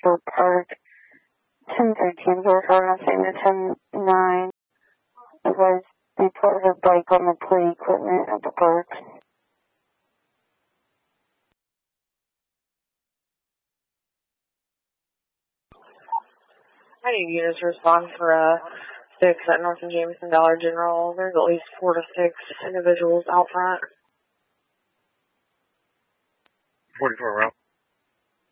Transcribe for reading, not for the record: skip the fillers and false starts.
Central Park. 1013 goes referencing the 109 was reported a bike on the play equipment at the park. I need units to respond for 6 at North and Jameson Dollar General. There's at least 4 to 6 individuals out front. 44 route.